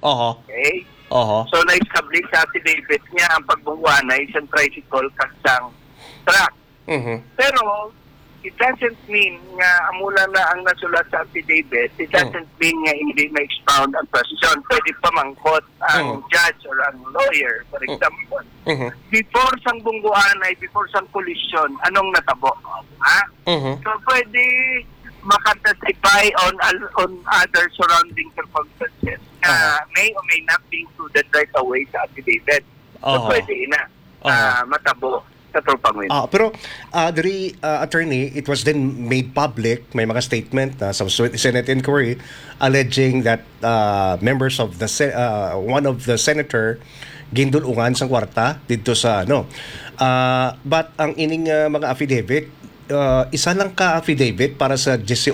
Oho. Okay? Oho. So, na-establish sa affidavit niya ang pagbungwa na isang tricycle kasang truck. Pero, it doesn't mean nga amula na ang nasulat sa affidavit, it doesn't mean nga hindi ma-expound ang question. Pwede pa mangkot ang judge or ang lawyer, for example. Before sang bungguan ay before sang collision, anong natabo? Ha? So, pwede makatestify on other surrounding circumstances na may or may not be included right away sa affidavit. So, pwede na matabo sa tropang win. Pero, attorney, it was then made public, may mga statement na sa Senate inquiry alleging that members of the one of the senator gindulungan sa kwarta dito sa but ang ining mga affidavit, isa lang ka affidavit para sa 18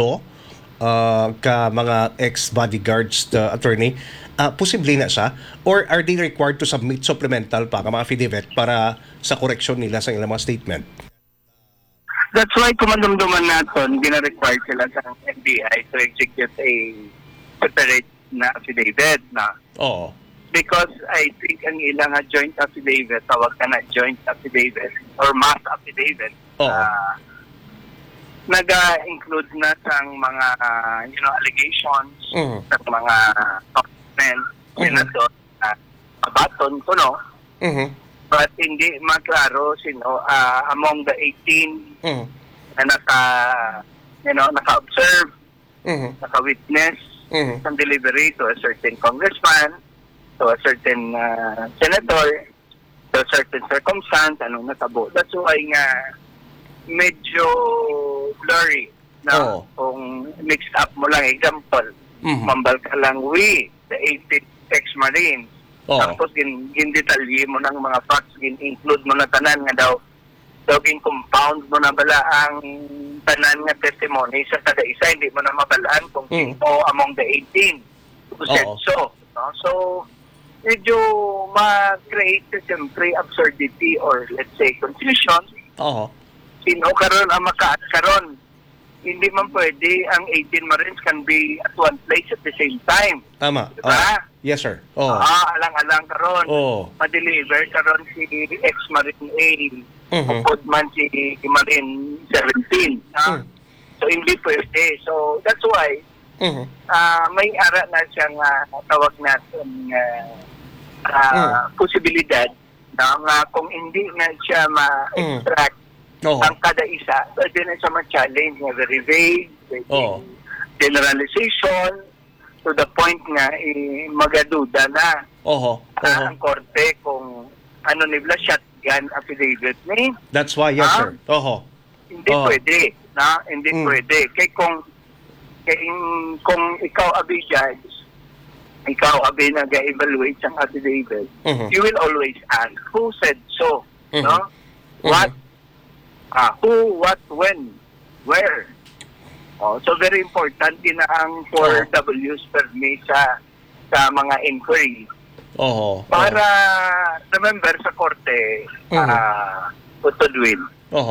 ka mga ex-bodyguards, attorney. Posible na siya? Or are they required to submit supplemental pa ka mga affidavit para sa correction nila sa ilang mga statement? That's why kumandumduman natin, gina-require sila sa NBI to execute a separate na affidavit na. Oo. Because I think ang ilang joint affidavit, tawag ka na joint affidavit or mass affidavit, nag-include na sang mga allegations sa mga men, senador, abaton ko, no? But hindi maklaro sino among the 18 na naka-observe, naka-witness ng delivery to a certain congressman, to a certain senator, to a certain circumstance, anong natabo. That's why nga medyo blurry na kung mixed up mo lang. Example, mambal ka lang, the 18 ex-marines. Tapos gindetalye mo ng mga facts, include mo na tanan nga daw compound mo na bala ang tanan nga testimony sa kada isa, hindi mo na mabalaan kung sino among the 18 who said so. No? So, medyo ma-create siyempre absurdity or let's say confusion. Sino karon ang makaat-karon? Hindi man pwede ang 18 Marines can be at one place at the same time. Tama. Diba? Yes, sir. Alang-alang karon. Ma-deliver karon si ex-Marine A. Upod man si Marine 17. So, hindi pwede. So, that's why may ara na siyang tawag natin posibilidad na kung hindi na siya ma-extract ang kada isa, pwede na siya ma-challenge na very vague, generalization, to the point nga magaduda na ang korte kung ano nila shotgun affidavit ni. That's why, yes, sir. Hindi pwede. Hindi pwede. Kaya kung ikaw abi judge, ikaw abi nag-evaluate ang affidavit, you will always ask, who said so? No? What? Who, what, when, where. So very important din ang 4 W's permit sa mga inquiry. Para, remember sa korte, Utodwin,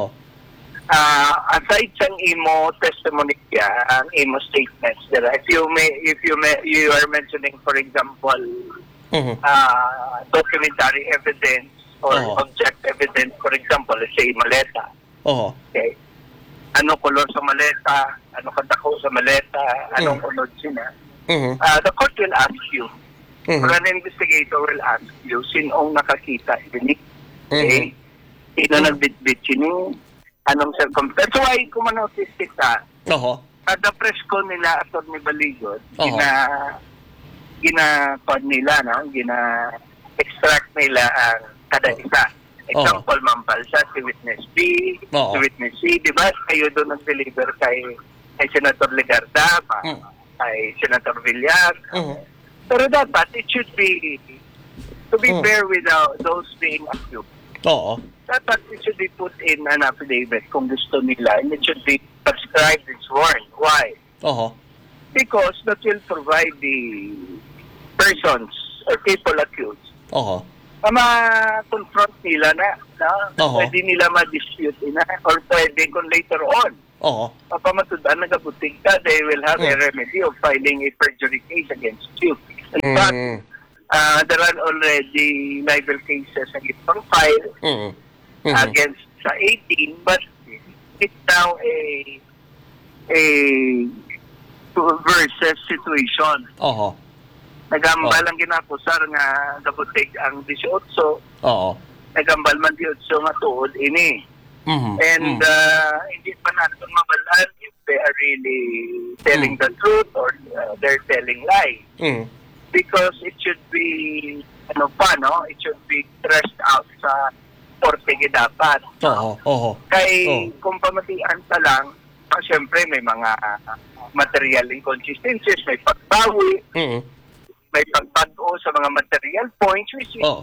aside sa imo testimony ang imo statements, if you are mentioning, for example, documentary evidence or object evidence, for example, let's say maleta. Okay. Ano color sa maleta, ano kadako sa maleta, anong unod sina. The court will ask you, or an investigator will ask you, sinong nakakita, okay? Sino nagbitbit sino, anong circumstance. That's why kung manotice kita, kada press ko nila Atty. Baligot, gina-pod nila, gina-extract nila ang kada isa. Example, mampal siya, si Witness B, si Witness C, di ba? Kayo doon nag-deliver kay Senator Legarda, kay Senator Villar. Pero dapat, it should be, to be fair with those being accused. Dapat it should be put in an affidavit kung gusto nila, and it should be subscribed and sworn. Why? Because that will provide the persons or people accused ma-confront nila na pwede nila ma-dispute na or pwede kung later on papamatudaan nagabuting ka, they will have a remedy of filing a perjury case against you. In fact, there are already libel cases na itong file against sa 18, but it's now a versus situation. Nagambal ang ginapusar nga gabutig ang 18. Nagambal man 18 nga tuod ini. And hindi pa natin mabalaan if they are really telling the truth or they're telling lies. Because it should be it should be stressed out sa korte dapat. Kay kung pamatian pa lang, siyempre may mga material inconsistencies, may pagbawi, may pagbago sa mga material points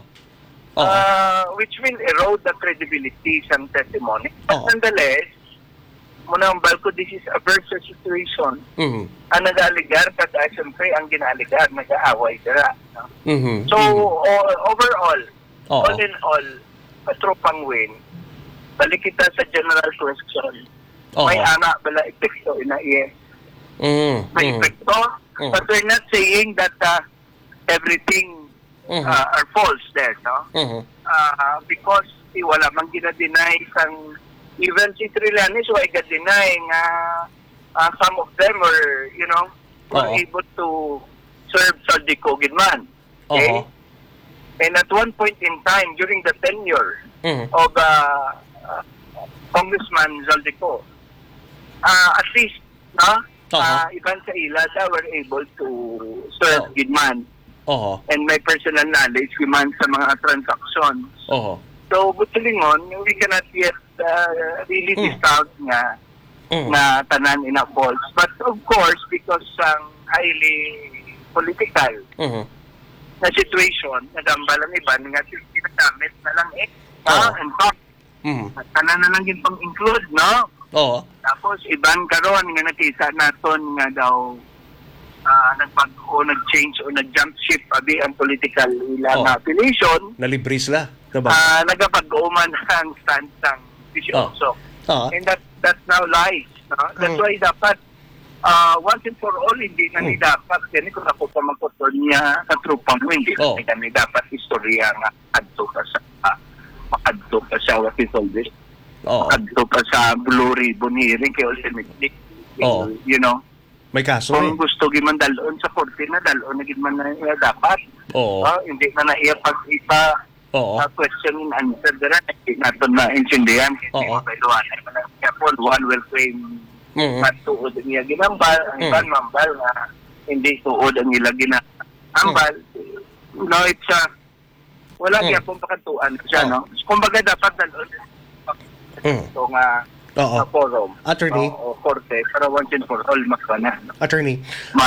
which will erode the credibility sa testimony. But nonetheless, munang balko, this is a versus situation. Ang nag-aaligar, kada siyempre ang gina-aligar, nag-aaway sila. So, overall, all in all, patropang win, balik kita sa general question. May anak bala epekto ina yes. May epekto, but we're not saying that everything are false there, no? Because wala man gina-deny sang even si Trillanes why ga-deny nga some of them were, were able to serve Saldico Gidman. Okay? And at one point in time, during the tenure of Congressman Zaldico, at least, Ivan sa Ilada were able to serve Gidman. And may personal knowledge Gidman sa mga transactions. So, Butsulingon, we cannot yet really discount nga tanan ina false. But of course, because highly political na situation, nagambal ang iban nga ginagamit na lang and talk. Tanan na lang yun pang-include, no? Tapos, iban karon nga nakisa naton nga daw nag-change o nag-jump ship abi ang political ilang affiliation. Nalibre sila. Nagapag-uman ang stance ng 18. And that's now lies. No? That's why dapat once and for all, hindi na ni dapat kasi kung ako pa magkotol niya sa trupang mo, hindi na ni dapat istorya nga adto ka sa what we call this. Adto ka sa blue ribbon hearing kay ultimately, may kaso kung gusto giman dalon sa korte na dalon na giman na dapat. Hindi na iya pag-ipa question and answer dira hindi natin na-intindihan. One will claim at tuod niya ginambal, ang iban mambal na hindi tuod ang ila ginambal. No, it's wala niya pong pakatuan siya, no? Kumbaga dapat dalon ito nga forum. Attorney. O korte para once and for all makana. Attorney.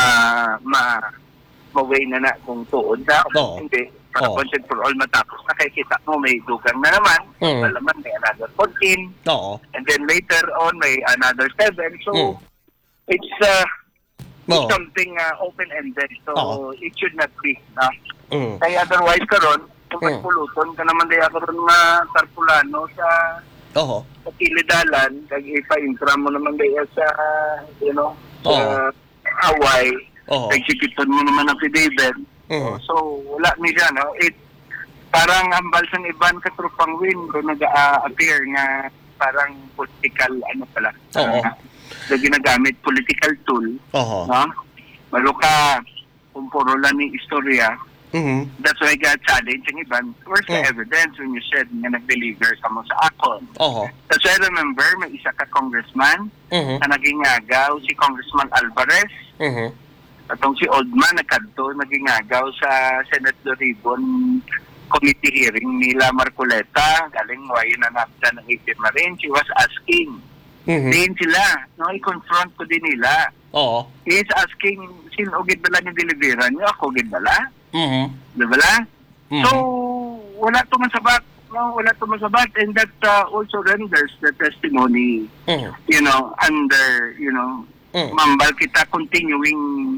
Ma-way na kung tuod na o hindi. Para once and for all matapos nakikita mo may dugang na naman. Malaman may another 14. And then later on may another 7. So it's something open-ended. So it should not be. Kaya otherwise karon kung magpuluton ka naman daya karon nga Tarpulano sa Kilidalan, kag ipa-intra mo naman daya sa sa away. Execution mo naman ang affidavit. So, wala ni siya, no? Parang ambal sang iban katrupang win kung nag-appear nga parang political, pala. Na ginagamit political tool. No? Malo ka, kung puro lang ni istorya, that's why challenge ang iban. Where's the evidence when you said nga nag-deliver ka mo sa akon? That's why I remember, may isa ka congressman na naging agaw, si Congressman Alvarez. Atong si Oldman nagkadto naging agaw sa Senate Doribon committee hearing nila Marcoleta galing wayo na napta ng itirma rin. She was asking din sila i-confront ko din nila he is asking sino gid bala ni deliveran niyo ako gid bala diba so wala to masabat and that also renders the testimony under mambal kita continuing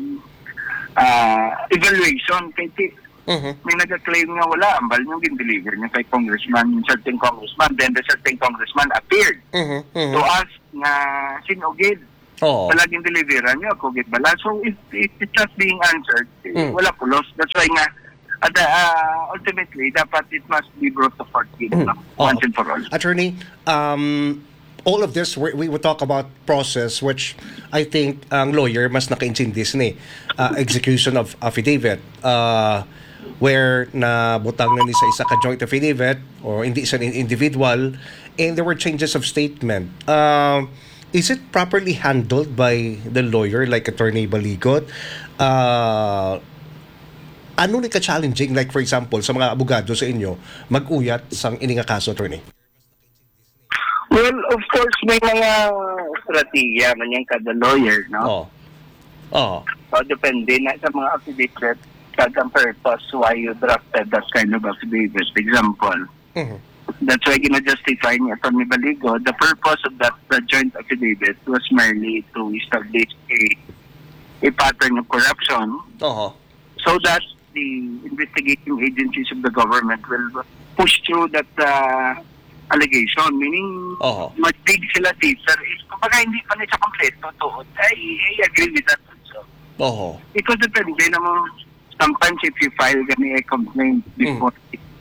evaluation kay may nag-claim nga wala ambal yung gin-deliver niya kay certain congressman, then the certain congressman appeared to ask nga sinugid Oo. Palaging deliveran niyo ako gitbala. So if it's not being answered, wala po loss. That's why nga ultimately dapat it must be brought to court once and for all. Attorney, all of this, we will talk about process, which I think ang lawyer mas naka-intindis ni execution of affidavit, where na butang na ni sa isa ka joint affidavit or hindi siya individual, and there were changes of statement. Is it properly handled by the lawyer like Attorney Baligot? Ano ni ka-challenging, like for example, sa mga abogado sa inyo, mag-uyat sang ininga kaso, Attorney? Well, of course, may mga strategiya man yung kada lawyer, no? So, depende na sa mga affidavit, kada purpose why you drafted that kind of affidavit. Example, that's why gina-justify niya Atty. Baligo, the purpose of the joint affidavit was merely to establish a pattern of corruption so that the investigating agencies of the government will push through that allegation, meaning mag-dig sila teaser. Kumbaga hindi pa nila kompleto to. I agree with that also. Because depende naman, sometimes if you file a complaint before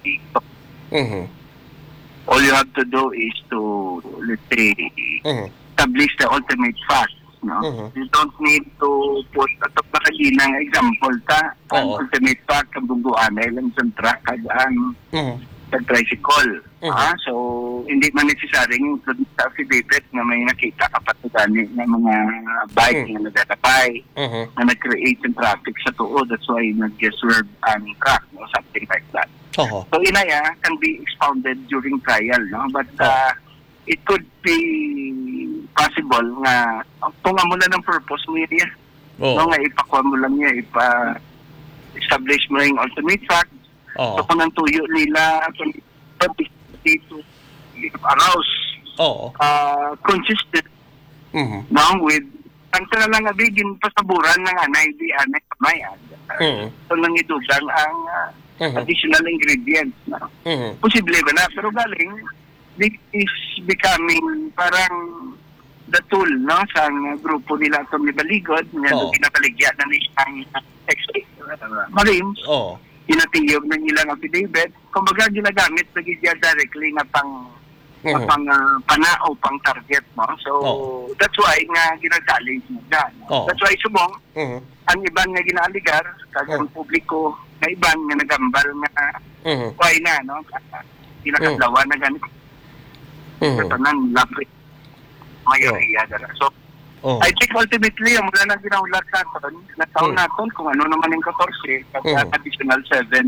all you have to do is to, let's say, establish the ultimate fact. No? You don't need to put at ng example ang ultimate fact kabuguan ay lang sa truck ang tricycle. So, hindi man necessarily sa affidavit na may nakita kapatugani ng mga bike na nagtatapay, na nag-create ng traffic sa tuod. That's why nag-swerve ang truck, no? Something like that. So, inaya can be expounded during trial, no? But it could be possible nga kung amo na ng purpose mo niya, no? Nga ipakuha mo lang niya, establish mo yung ultimate fact. So kung ang tuyo nila to arouse consistent now with ang talagang abigin pasaburan ng anay di anay kamayan. So nang idugang ang additional ingredients. No? Posible ba na? Pero galing, this is becoming parang the tool, no? Sa grupo nila Atty. Baligot, nga pinapaligyan na isang Marims, inatiyog ng ilang affidavit, kumbaga ginagamit na gidya directly nga pang panao, pang target mo. So, that's why nga ginag-challenge mo dyan. That's why subong, ang iban nga ginaaligar, kagang publiko, na iban nga nagambal nga, why na, no? Ginakadlawa na ganito. Sa tanan, lapit, mayoriya dara. So, I think ultimately, ang mula na ginaulat natin, nataon natin kung ano naman yung 14, additional 7.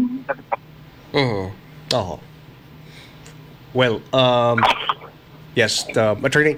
Well, yes, Attorney.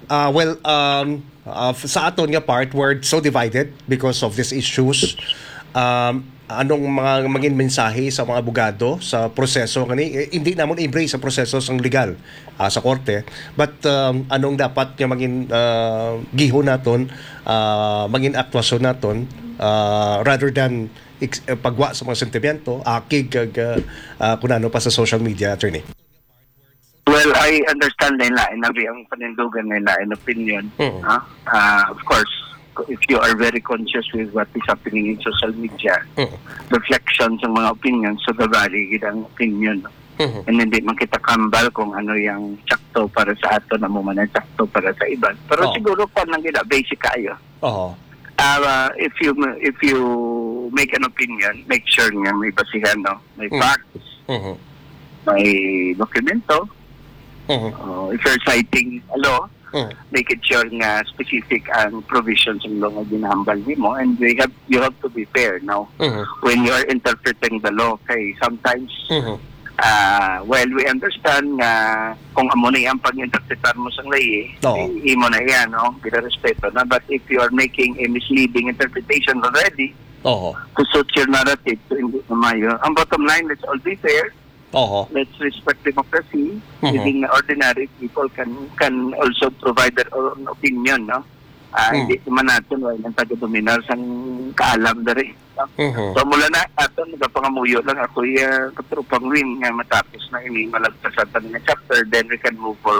Sa aton nga part, we're so divided because of these issues. Anong mga maging mensahe sa mga abogado sa proseso kani hindi namon embrace sa proseso sang legal sa korte, but anong dapat nga maging gihon naton, maging aktwasyon naton, rather than pagwa sa mga sentimiento akig kunano pa sa social media, Attorney? Well, I understand nila ang panindugan nila in opinion. Of course, if you are very conscious with what is happening in social media, reflections ng mga opinions, so valid ang opinion. And hindi man kita kambal kung ano yung sakto para sa ato na mo man sakto para sa iba. Pero siguro pa nang gina basic kayo. If you make an opinion, make sure nga may basihan, no? May facts, may dokumento. If you're citing a law, make it sure nga specific ang provisions ng law nga ginahambal mo, and you have to be fair now when you are interpreting the law. Okay, sometimes well, we understand nga kung amo na ang pag-interpretar mo sa lay, imo na yan, no? Bila respeto na. But if you are making a misleading interpretation already to suit your narrative, to hindi mayo, ang bottom line, let's all be fair. Let's respect democracy. Living ordinary people can also provide their own opinion, no? Hindi naman natin ng taga-dominar sang kaalam na rin. So mula na ato nagapangamuyo lang ako katrupang win nga matapos na ini malagpasan ng chapter, then we can move forward.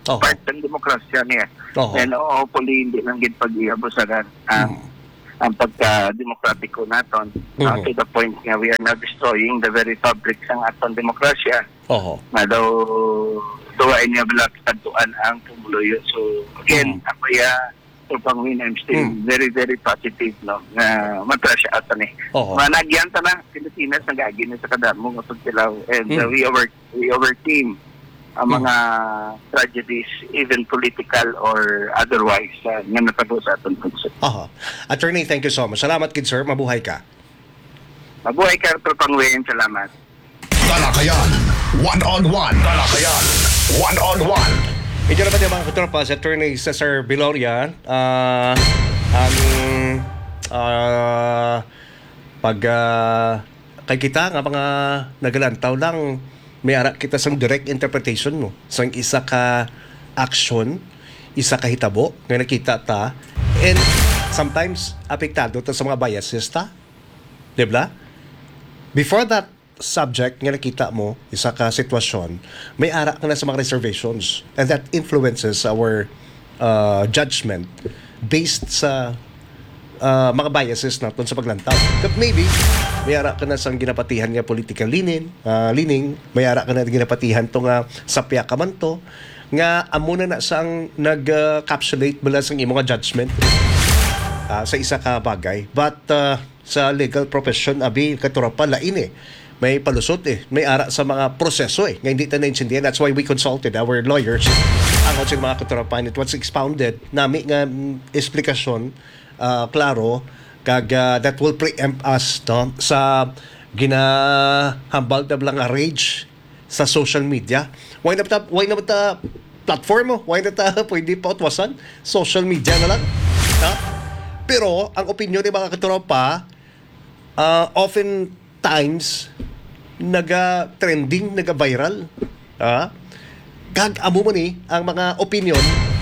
part ng demokrasya niya. And hopefully hindi lang gid pag-iabusagan ang pagka-demokratiko naton to the point nga we are now destroying the very fabric ng aton demokrasya. Na daw tuwain niya bila tagtuan ang tumuloy. So again, ako Tropang Win, I'm still very, very positive, no, na matrasya ata ni. Managyan ta na, Pilipinas, nag-agin sa kadamo ng pagkilaw. And we overcame ang mga tragedies, even political or otherwise, nga natabo sa ating bansa. Attorney, thank you so much. Salamat, kid sir. Mabuhay ka. Mabuhay ka, Tropang Win. Salamat. Talakayan, one-on-one. Talakayan, one-on-one. Ito naman yung mga katropa sa Attorney Cesar Viloria ang kay kita nga mga nagalantaw lang may ara kita sang direct interpretation mo sang isa ka action, isa ka hitabo nga nakita ta, and sometimes apektado ta sa mga biases ta, diba? Before that subject nga nakita mo, isa ka sitwasyon, may ara ka na sa mga reservations, and that influences our judgment based sa mga biases natin sa paglantaw. But maybe may ara ka na sa ginapatihan nga political lining, may ara ka na ginapatihan to nga sapya ka man to nga amo na sang nag-capsulate mula sang imong judgment sa isa ka bagay. But sa legal profession, abi katropa lain may palusot may ara sa mga proseso nga hindi ta naintindihan. That's why we consulted our lawyers ang sa mga katropa, and it was expounded nami nga explikasyon klaro kag that will preempt us sa ginahambal na lang rage sa social media. Why na ta platform mo? Why na ta pwede pa utwasan? Social media na lang. Pero ang opinion ng mga katropa often times naga-trending, naga-viral. Kag amo mo ni ang mga opinion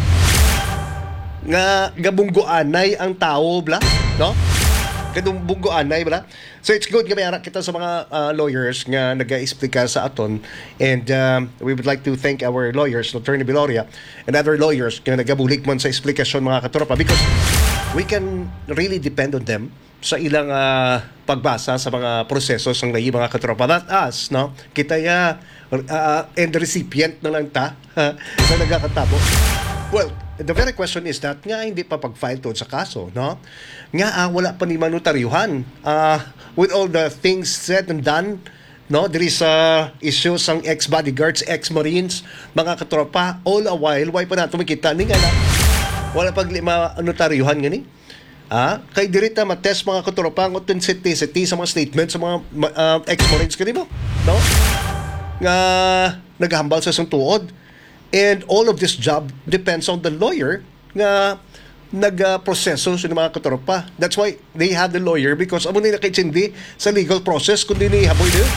nga gabunggoanay ang tao bla, no? Gabunggoanay bla. So it's good nga may ara kita sa mga lawyers nga naga-explika sa aton, and we would like to thank our lawyers, Attorney Viloria, and other lawyers nga nagabulig man sa explikasyon mga katropa, because we can really depend on them sa ilang pagbasa sa mga proseso sang lahi mga katropa. Not us, no? Kita and recipient na lang ta sa nagakatabo. Well, the very question is that nga hindi pa pag-file to sa kaso, no? Nga wala pa ni manotaryuhan. With all the things said and done, no? There is issues ang ex-bodyguards, ex-marines, mga katropa, all a while, why pa nato makita ni nga na wala pag manotaryuhan nga ni? Kay dirita matest mga katropa ang authenticity sa mga statements sa mga ex-marines kanimo, no? Nga naghambal sa isang tuod. And all of this job depends on the lawyer nga nagproseso sa mga katropa. That's why they have the lawyer, because amo nila kaitsindi sa legal process kundi ni haboy nila.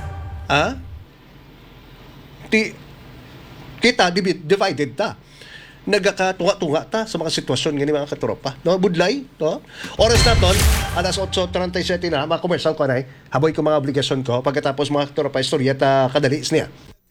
Kita divided ta. Nagakatunga-tunga ta sa mga sitwasyon nga ni mga katropa. No, budlay, no? Oras naton, alas 8:37 na, mga commercial ko na haboy ko mga obligasyon ko pagkatapos mga katropa istorya ta kadalis niya.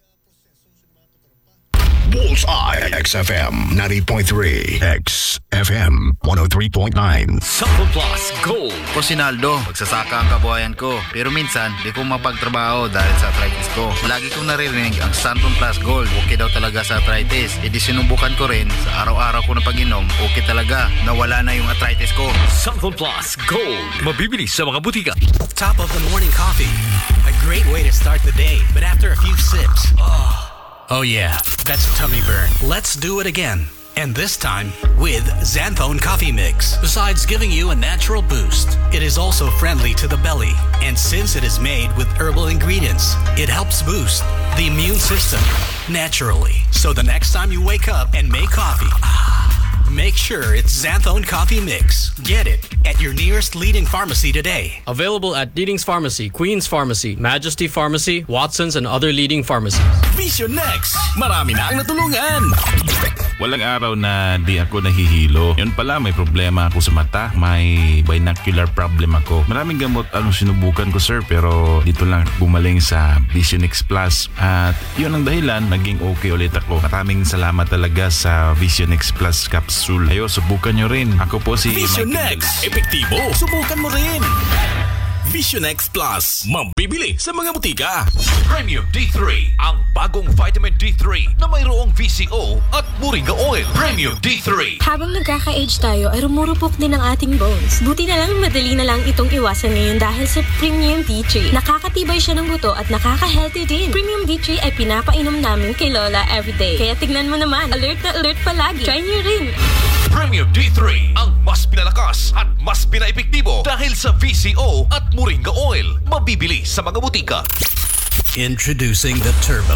Bullseye XFM 90.3 XFM 103.9 Sample Plus Gold. Ko Sinaldo, magsasaka ang kabuhayan ko, pero minsan di ko mapagtrabaho dahil sa arthritis ko. Lagi kong naririnig ang Sample Plus Gold. Okay daw talaga sa arthritis. E di sinubukan ko rin, sa araw-araw ko na pag-inom, okay talaga, nawala na yung arthritis ko. Sample Plus Gold, mabibili sa mga butika. Top of the morning coffee, a great way to start the day, but after a few sips, oh yeah, that's tummy burn. Let's do it again. And this time with Xanthone Coffee Mix. Besides giving you a natural boost, it is also friendly to the belly. And since it is made with herbal ingredients, it helps boost the immune system naturally. So the next time you wake up and make coffee, Make sure it's Xanthone Coffee Mix. Get it at your nearest leading pharmacy today. Available at Leading's Pharmacy, Queen's Pharmacy, Majesty Pharmacy, Watson's, and other leading pharmacies. Vision Next. Marami na ang natulungan. Walang araw na di ako nahihilo. Yun pala, may problema ako sa mata. May binocular problem ako. Maraming gamot ang sinubukan ko, sir, pero dito lang gumaling sa Vision X Plus. At yun ang dahilan, naging okay ulit ako. Maraming salamat talaga sa Vision X Plus capsule. Ayo, subukan nyo rin. Ako po si Vision Michael Next. Epektibo. Subukan mo rin. Vision X Plus. Mabibili sa mga butika. Premium D3, ang bagong vitamin D3 na mayroong VCO at Moringa Oil. Premium D3. Habang nagkaka-age tayo ay rumurupok din ang ating bones. Buti na lang madali na lang itong iwasan ngayon dahil sa Premium D3. Nakakatibay siya ng buto at nakaka-healthy din. Premium D3 ay pinapainom namin kay Lola everyday. Kaya tignan mo naman, alert na alert palagi. Try niyo rin. Premium D3, ang mas pinalakas at mas pinaepektibo dahil sa VCO at Moringa Oil. Mabibili sa mga butika. Introducing the Turbo.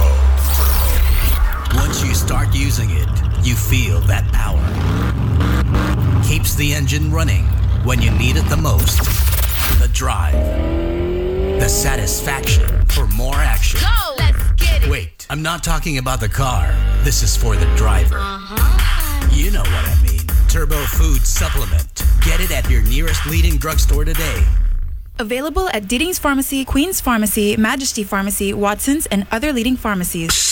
Once you start using it, you feel that power. Keeps the engine running when you need it the most. The drive. The satisfaction for more action. Go! Let's get it! Wait, I'm not talking about the car. This is for the driver. You know what I mean. Turbo Food Supplement. Get it at your nearest leading drugstore today. Available at Leading's Pharmacy, Queen's Pharmacy, Majesty Pharmacy, Watson's, and other leading pharmacies.